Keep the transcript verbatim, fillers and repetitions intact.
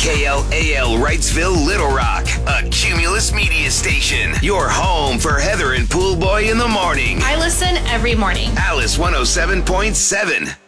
K L A L Wrightsville, Little Rock, a Cumulus media station. Your home for Heather and Pool Boy in the morning. I listen every morning. Alice one oh seven point seven.